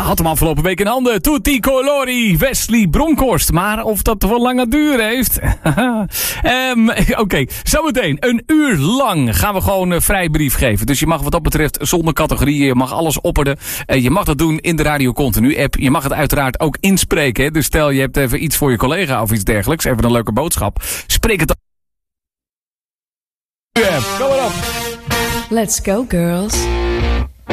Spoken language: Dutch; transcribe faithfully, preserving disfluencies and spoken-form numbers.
had hem afgelopen week in handen. Tutti colori, Wesley Bronkhorst. Maar of dat wel lange duur heeft? um, Oké, okay. Zometeen een uur lang gaan we gewoon een vrijbrief geven. Dus je mag wat dat betreft zonder categorieën, je mag alles opperen. Uh, je mag dat doen in de Radio Continu app. Je mag het uiteraard ook inspreken. Hè? Dus stel je hebt even iets voor je collega of iets dergelijks. Even een leuke boodschap. Spreek het dan. Kom maar op. Let's go, girls.